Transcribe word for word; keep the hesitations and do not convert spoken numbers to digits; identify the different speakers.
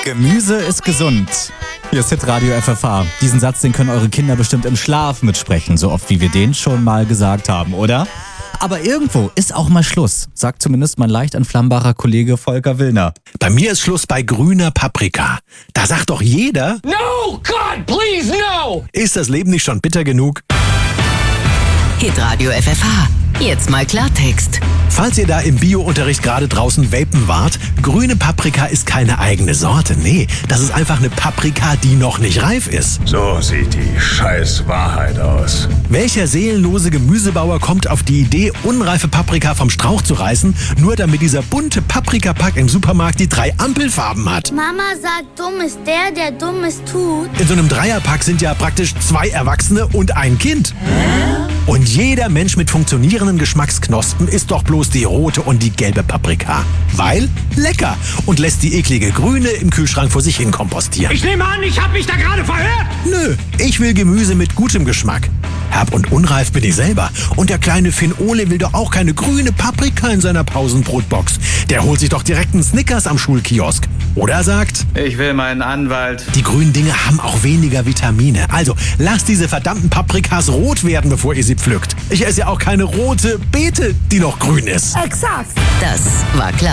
Speaker 1: Gemüse ist gesund. Hier ist Hitradio F F H. Diesen Satz, den können eure Kinder bestimmt im Schlaf mitsprechen, so oft wie wir den schon mal gesagt haben, oder? Aber irgendwo ist auch mal Schluss, sagt zumindest mein leicht entflammbarer Kollege Volker Willner.
Speaker 2: Bei mir ist Schluss bei grüner Paprika. Da sagt doch jeder:
Speaker 3: No, God, please, no!
Speaker 2: Ist das Leben nicht schon bitter genug?
Speaker 4: Hitradio F F H. Jetzt mal Klartext.
Speaker 2: Falls ihr da im Bio-Unterricht gerade draußen vapen wart, grüne Paprika ist keine eigene Sorte. Nee, das ist einfach eine Paprika, die noch nicht reif ist.
Speaker 5: So sieht die scheiß Wahrheit aus.
Speaker 2: Welcher seelenlose Gemüsebauer kommt auf die Idee, unreife Paprika vom Strauch zu reißen, nur damit dieser bunte Paprikapack im Supermarkt die drei Ampelfarben hat?
Speaker 6: Mama sagt, dumm ist der, der Dummes tut.
Speaker 2: In so einem Dreierpack sind ja praktisch zwei Erwachsene und ein Kind. Und jeder Mensch mit funktionierenden Geschmacksknospen isst doch bloß die rote und die gelbe Paprika. Weil lecker und lässt die eklige grüne im Kühlschrank vor sich hin kompostieren.
Speaker 3: Ich nehme an, ich habe mich da gerade verhört.
Speaker 2: Nö, ich will Gemüse mit gutem Geschmack. Herb und unreif bin ich selber. Und der kleine Finn Ole will doch auch keine grüne Paprika in seiner Pausenbrotbox. Der holt sich doch direkt einen Snickers am Schulkiosk. Oder sagt:
Speaker 7: Ich will meinen Anwalt.
Speaker 2: Die grünen Dinge haben auch weniger Vitamine. Also lasst diese verdammten Paprikas rot werden, bevor ihr sie pflückt. Ich esse ja auch keine rote Beete, die noch grün ist.
Speaker 4: Das war klar.